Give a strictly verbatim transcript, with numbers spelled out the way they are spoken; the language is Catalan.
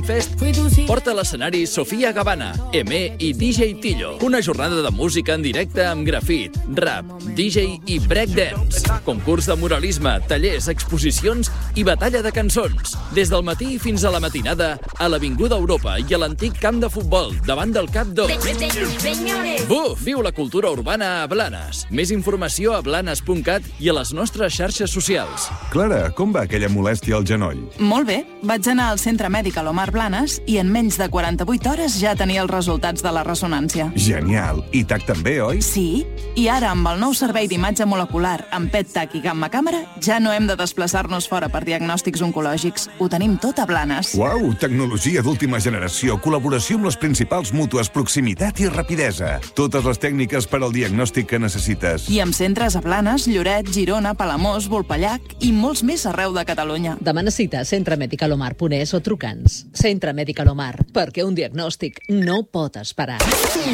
Fest porta a l'escenari Sofia Gavana, Emé i D J Tillo. Una jornada de música en directe amb grafit, rap, D J i breakdance. Concurs de muralisme, tallers, exposicions i batalla de cançons. Des del matí fins a la matinada a l'Avinguda Europa i a l'antic camp de futbol davant del Cap dos. Buf! Viu la cultura urbana a Blanes. Més informació a blanes punt cat i a les nostres xarxes socials. Clara, com va aquella molèstia al genoll? Molt bé. Vaig anar al centre mèdic a l'Omar Blanes i en menys de quaranta-vuit hores ja tenia els resultats de la ressonància. Genial. I T A C també, oi? Sí. I ara, amb el nou servei d'imatge molecular amb P E T TAC i gamma càmera, ja no hem de desplaçar-nos fora per diagnòstics oncològics. Ho tenim tot a Blanes. Uau, tecnologia d'última generació, col·laboració amb les principals mútues, proximitat i rapidesa. Totes les tècniques per al diagnòstic que necessites. I amb centres a Blanes, Lloret, Girona, Palamós, Volpellac i molts més arreu de Catalunya. Demana cita a centremedicalomar punt es o truca'ns. Centre Mèdic Alomar, perquè un diagnòstic no pot esperar.